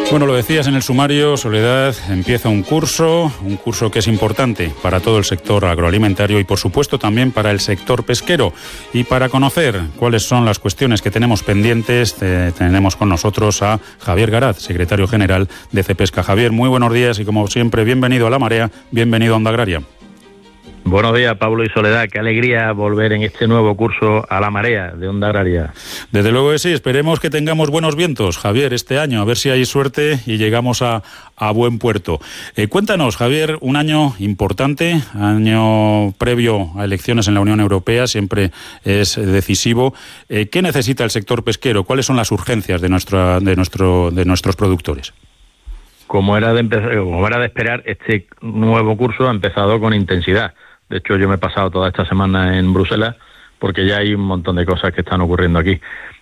Bueno, lo decías en el sumario, Soledad, empieza un curso que es importante para todo el sector agroalimentario y, por supuesto, también para el sector pesquero. Y para conocer cuáles son las cuestiones que tenemos pendientes, tenemos con nosotros a Javier Garaz, secretario general de Cepesca. Javier, muy buenos días y, como siempre, bienvenido a La Marea, bienvenido a Onda Agraria. Buenos días, Pablo y Soledad. Qué alegría volver en este nuevo curso a La Marea de Onda Agraria. Desde luego que sí. Esperemos que tengamos buenos vientos, Javier, este año. A ver si hay suerte y llegamos a buen puerto. Cuéntanos, Javier, un año importante, año previo a elecciones en la Unión Europea, siempre es decisivo. ¿Qué necesita el sector pesquero? ¿Cuáles son las urgencias de nuestros productores? Como era de esperar, este nuevo curso ha empezado con intensidad. De hecho, yo me he pasado toda esta semana en Bruselas porque ya hay un montón de cosas que están ocurriendo aquí.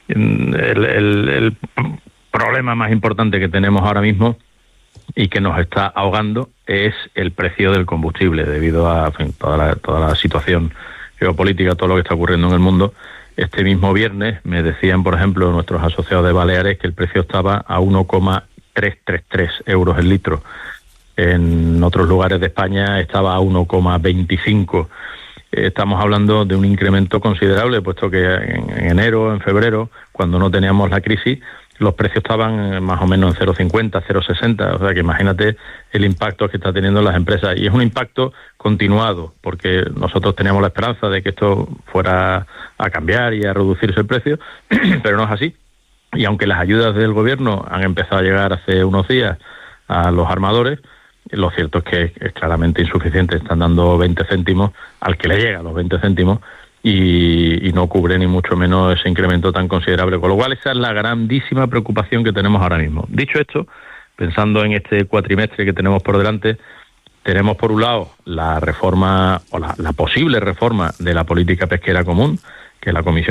El problema más importante que tenemos ahora mismo y que nos está ahogando es el precio del combustible, debido a toda la situación geopolítica, todo lo que está ocurriendo en el mundo. Este mismo viernes me decían, por ejemplo, nuestros asociados de Baleares que el precio estaba a 1,333 euros el litro. En otros lugares de España estaba a 1,25. Estamos hablando de un incremento considerable, puesto que en enero, en febrero, cuando no teníamos la crisis, los precios estaban más o menos en 0,50, 0,60. O sea que imagínate el impacto que está teniendo las empresas. Y es un impacto continuado, porque nosotros teníamos la esperanza de que esto fuera a cambiar y a reducirse el precio, pero no es así. Y aunque las ayudas del gobierno han empezado a llegar hace unos días a los armadores, lo cierto es que es claramente insuficiente. Están dando 20 céntimos al que le llega los 20 céntimos y no cubre ni mucho menos ese incremento tan considerable. Con lo cual, esa es la grandísima preocupación que tenemos ahora mismo. Dicho esto, pensando en este cuatrimestre que tenemos por delante, tenemos por un lado la reforma o la posible reforma de la política pesquera común, que la Comisión